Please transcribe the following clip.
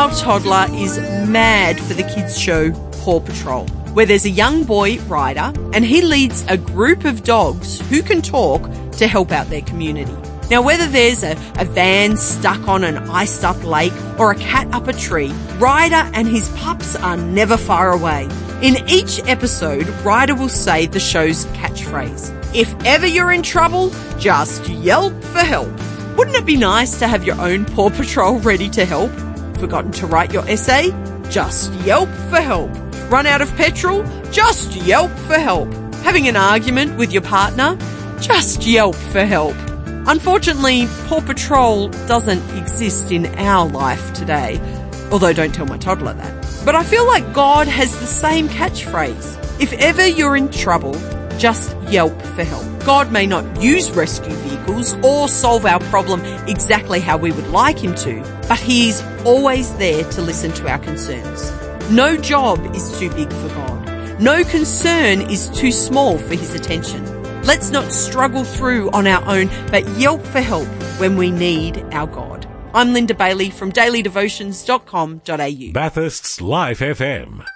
Our toddler is mad for the kids' show Paw Patrol, where there's a young boy, Ryder, and he leads a group of dogs who can talk to help out their community. Now, whether there's a van stuck on an iced-up lake or a cat up a tree, Ryder and his pups are never far away. In each episode, Ryder will say the show's catchphrase. If ever you're in trouble, just yelp for help. Wouldn't it be nice to have your own Paw Patrol ready to help? Forgotten to write your essay? Just yelp for help. Run out of petrol? Just yelp for help. Having an argument with your partner? Just yelp for help. Unfortunately, Paw Patrol doesn't exist in our life today. Although don't tell my toddler that. But I feel like God has the same catchphrase. If ever you're in trouble, just yelp for help. God may not use rescue vehicles or solve our problem exactly how we would like him to, but he is always there to listen to our concerns. No job is too big for God. No concern is too small for his attention. Let's not struggle through on our own, but yelp for help when we need our God. I'm Linda Bailey from dailydevotions.com.au. Bathurst's Life FM.